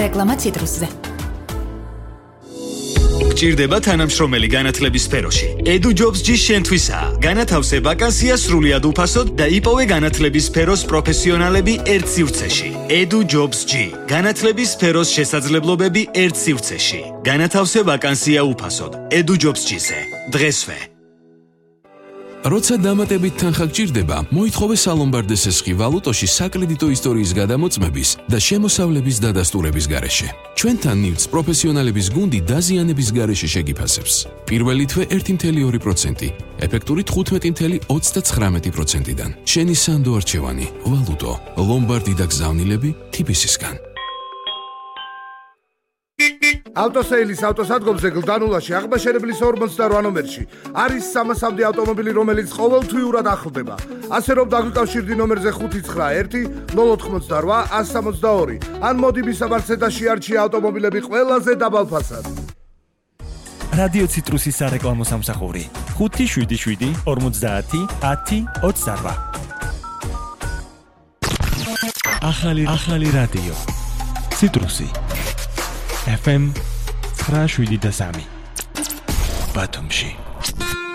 რეკლამა ციტრუსზე. გჭირდება თანამშრომელი განათლების სფეროში. EduJobs-ი შენთვისაა. განათავსე ვაკანსია სრულიად უფასოდ და იპოვე განათლების სფეროს პროფესიონალები ერთ სივრცეში. EduJobs-ი. განათლების სფეროს შესაძლებლობები ერთ სივრცეში. განათავსე ვაკანსია უფასოდ. EduJobs-ზე. დღესვე. როცა დამატებით თანხა გჭირდება, მოითხოვე სალომბარდეს ესხი ვალუტოში საკრედიტო ისტორიის გადამოწმების და შემოსავლების დადასტურების გარეშე. ჩვენთან ნივთს პროფესიონალების გუნდი დაზიანების გარეშე შეგიფასებს. პირველი თვე 1.2%, ეფექტური 15.39%-დან. შენი სანდო არჩევანი, ვალუტო, ლომბარდი და გზავნილები TBC-სგან. ავტოსეილის ავტოსადგომზე გლდანულაში აღმაშენებლის 48 ნომერში არის 300-მდე ავტომობილი, რომელიც ყოველთვიურად ახლდება. ასე რომ დაგვიკავშირდი ნომერზე 591-088-162 ან მოდი მისამართზე არჩია ავტომობილები ყველაზე დაბალ ფასად. რადიო ციტრუსის სარეკლამო სამსახური 577 50 10 28. ახალი რადიო ციტრუსი FM 973 ბათუმში.